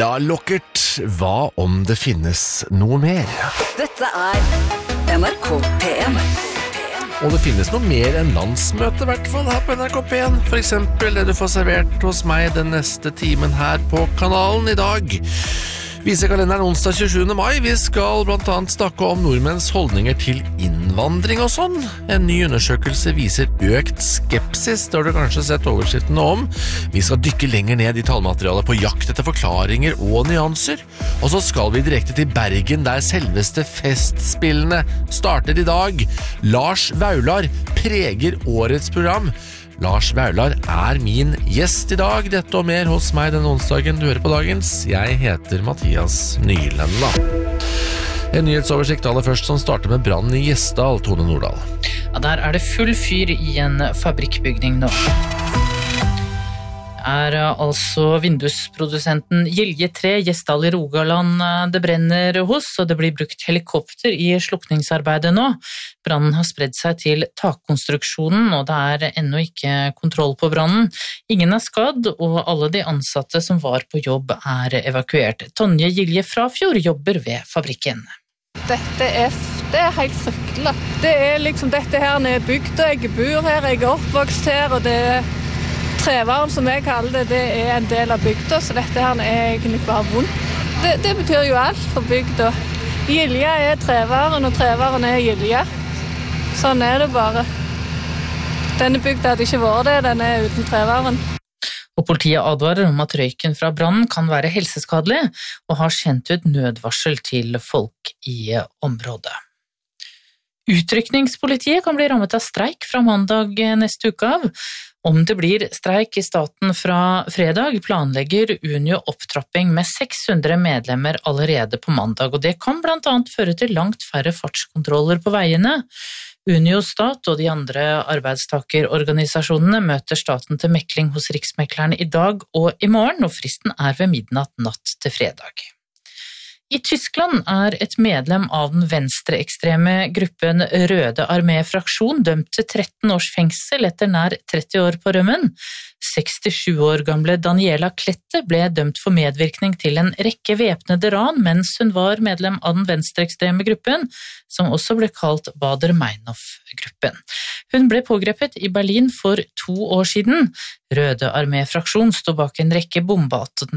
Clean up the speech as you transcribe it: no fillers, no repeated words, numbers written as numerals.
Camilla Lockert, hva om det finnes noe mer? Dette NRK P1. Og det finnes noe mer enn landsmøte, I hvert fall her på NRK P1. For eksempel det du får servert hos meg den neste timen her på kanalen I dag. Viser kalenderen onsdag 27. mai. Vi skal blant annet snakke om nordmenns holdninger til innvandring og sånn. En ny undersøkelse viser økt skepsis, det har du kanskje sett overskriftene om. Vi skal dykke lenger ned I tallmaterialet på jakt etter forklaringer og nyanser. Og så skal vi direkte til Bergen, der selveste festspillene starter I dag. Lars Vaular preger årets program. Lars Vaular min gjest I dag. Dette og mer hos meg den onsdagen du hører på dagens. Jeg heter Mathias Nylenda. En nyhetsoversikt aller først som starter med brannen I Gjesdal, Tone Nordahl. Ja, der det full fyr I en fabrikkbygning nå. Altså vindusprodusenten Gilje 3 Gjesdal I Rogaland det brenner hos, og det blir brukt helikopter I slukningsarbeidet nå. Brannen har spredd seg til takkonstruksjonen, og det ennå ikke kontroll på brannen. Ingen skadd, og alle de ansatte som var på jobb evakuert. Tonje Gilje Frafjord jobber ved fabrikken. Dette det helt fryktelig. Det liksom dette her bygda, jeg bor her, jeg oppvokst her, og det trevaren som jeg kaller det en del av bygda, så dette her egentlig bare vondt. Det betyr jo alt for bygda. Gilja trevaren, og trevaren Gilja. Sånn det bare. Denne bygda hadde ikke vært det, den uten trevaren. Og politiet advarer om at røyken fra brannen kan være helseskadelig, og har sendt ut nødvarsel til folk I området. Utrykningspolitiet kan bli rammet av streik fra mandag neste uke av. Om det blir streik I staten fra fredag, planlegger Unio opptrapping med 600 medlemmer allerede på mandag, og det kan blant annet føre til langt færre fartskontroller på veiene. Unio Stat og de andre arbeidstakerorganisasjonene møter staten til mekling hos Riksmekleren I dag og I morgen, og fristen ved midnatt natt til fredag. I Tyskland et medlem av den venstreekstreme gruppen Røde Armé-fraksjon dømt til 13 års fengsel etter nær 30 år på rømmen. 67 år gamle Daniela Klette ble dømt for medvirkning til en rekke væpnede ran mens hun var medlem av den venstreekstreme gruppen, som også ble kalt Baader-Meinhof-gruppen. Hun ble pågrepet I Berlin for 2 år siden. Røde Armé-fraksjon stod bak en rekke bombeattentat